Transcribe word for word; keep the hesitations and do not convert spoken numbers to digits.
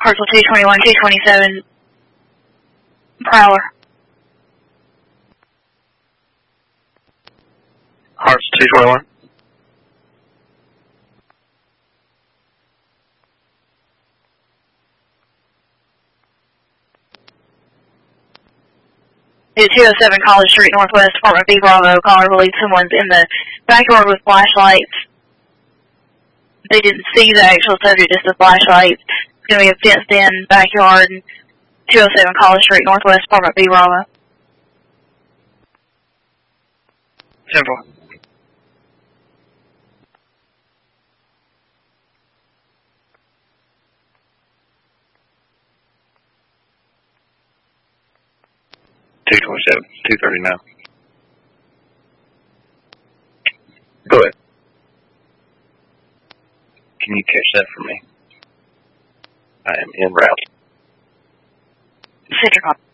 Parcel two twenty-one, two twenty-seven, Prowler. Parcel two twenty-one. two oh seven College Street, Northwest, Apartment B, Bravo. Caller believes someone's in the backyard with flashlights. They didn't see the actual subject, just the flashlights. It's going to be a fenced-in backyard, two oh seven College Street, Northwest, Apartment B, Bravo. Simple. two twenty-seven, two thirty now. Go ahead. Can you catch that for me? I am en route. Central.